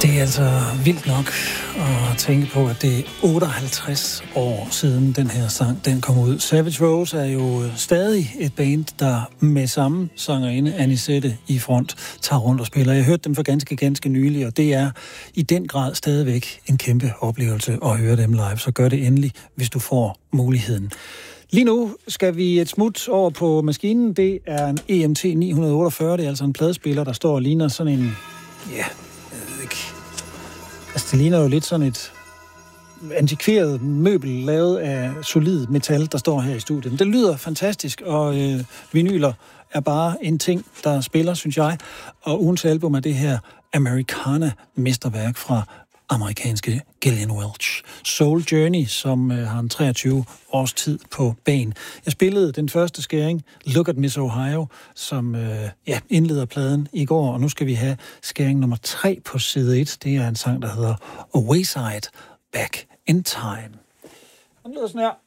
Det er altså vildt nok at tænke på, at det er 58 år siden den her sang den kom ud. Savage Rose er jo stadig et band, der med samme sangerinde Anisette i front tager rundt og spiller. Jeg hørte dem for ganske nylig, og det er i den grad stadigvæk en kæmpe oplevelse at høre dem live. Så gør det endelig, hvis du får muligheden. Lige nu skal vi et smut over på maskinen. Det er en EMT 948. Det er altså en pladespiller, der står og ligner sådan en... Ja, altså, det ligner jo lidt sådan et antikveret møbel lavet af solid metal, der står her i studiet. Det lyder fantastisk, og vinyler er bare en ting, der spiller, synes jeg. Og ugens album er det her Americana-mesterværk fra amerikanske Gillian Welch. Soul Journey, som har en 23 års tid på banen. Jeg spillede den første skæring, Look at Miss Ohio, som indleder pladen i går, og nu skal vi have skæring nummer 3 på side 1. Det er en sang, der hedder A Wayside Back in Time. Den lyder sådan her.